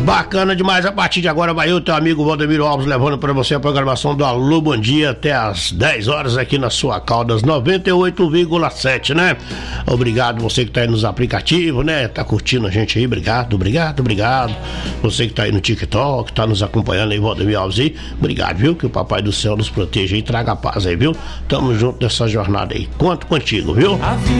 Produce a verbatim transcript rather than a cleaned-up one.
Bacana demais. A partir de agora vai o teu amigo Valdemiro Alves levando para você a programação do Alô Bom Dia até as dez horas aqui na sua Caldas noventa e oito vírgula sete, né? Obrigado você que tá aí nos aplicativos, né? Tá curtindo a gente aí, obrigado, obrigado, obrigado. Você que tá aí no TikTok, tá nos acompanhando aí, Valdemiro Alves aí, obrigado, viu? Que o Papai do Céu nos proteja e traga paz aí, viu? Tamo junto nessa jornada aí. Conto contigo, viu?